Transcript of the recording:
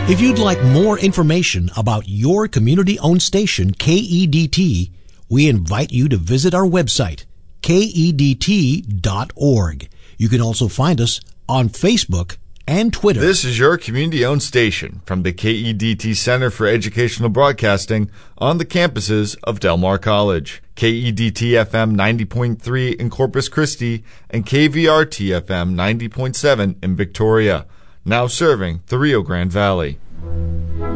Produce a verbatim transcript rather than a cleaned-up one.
If you'd like more information about your community-owned station, K E D T, we invite you to visit our website, K E D T dot org. You can also find us on Facebook and Twitter. This is your community-owned station from the K E D T Center for Educational Broadcasting on the campuses of Del Mar College. K E D T F M ninety point three in Corpus Christi and K V R T F M ninety point seven in Victoria. Now serving the Rio Grande Valley.